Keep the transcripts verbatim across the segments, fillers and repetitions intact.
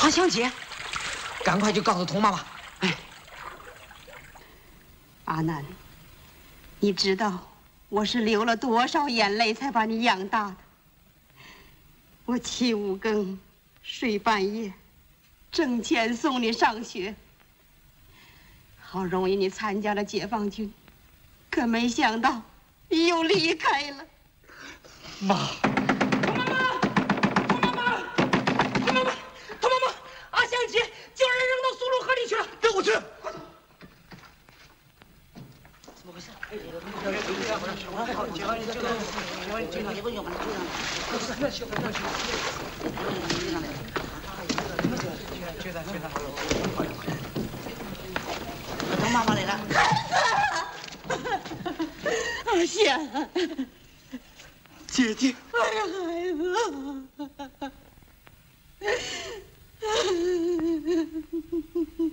阿香姐，赶快去告诉童妈妈。哎， 阿南，你知道我是流了多少眼泪才把你养大的？我起五更，睡半夜，挣钱送你上学。好容易你参加了解放军，可没想到你又离开了。 妈。 我去。怎么回事？ 童妈妈来了。 阿香， 姐姐。 哎呀，孩子。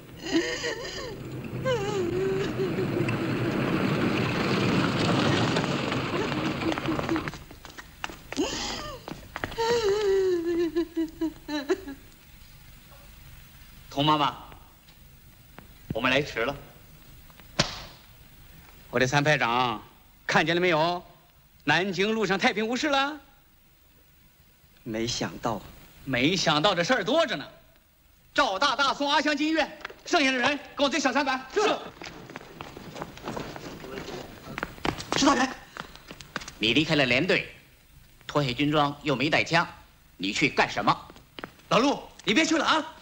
童妈妈，我们来迟了。我的参排长，看见了没有？南京路上太平无事了。 没想到， 没想到这事儿多着呢。赵大大送阿香进医院，剩下的人跟我追小三板。是。 石大元， 你离开了连队，脱下军装又没带枪，你去干什么？ 老陆，你别去了啊！